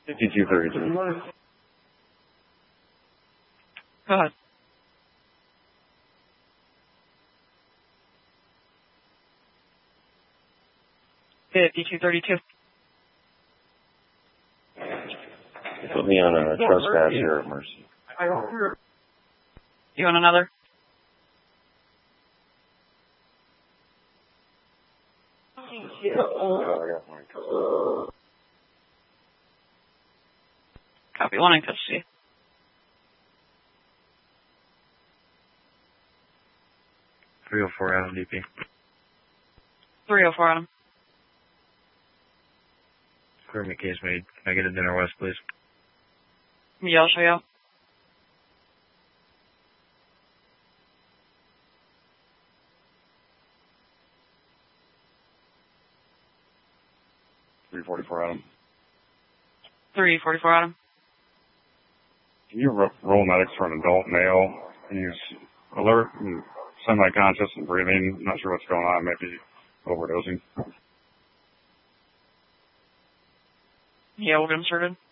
5232. Go ahead. $5232. Put me on a trespass here at Mercy. You want another? Copy. 1 in custody. 304 Adam DP. 304 Adam. Permit case made. Can I get a dinner west, please? Yeah, I'll show you out. Adam. 344 Adam. Can you roll medics for an adult male? And he's alert and semi-conscious and breathing. Not sure what's going on. Maybe overdosing. Yeah, we'll get him started.